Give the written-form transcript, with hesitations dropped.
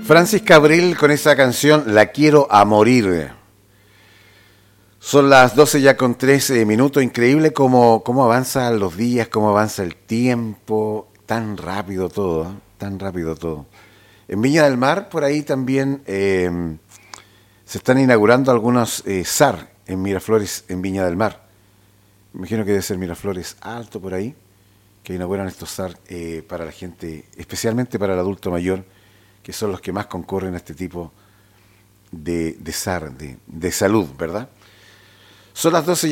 Francis Cabrel con esa canción La quiero a morir. Son las 12 ya con 13 minutos. Increíble cómo avanzan los días, cómo avanza el tiempo. Tan rápido todo, ¿eh? Tan rápido todo. En Viña del Mar, por ahí también se están inaugurando algunos SAR en Miraflores, en Viña del Mar. Me imagino que debe ser Miraflores Alto por ahí, que inauguran estos SAR para la gente, especialmente para el adulto mayor, que son los que más concurren a este tipo de SAR, de salud, ¿verdad? Son las 12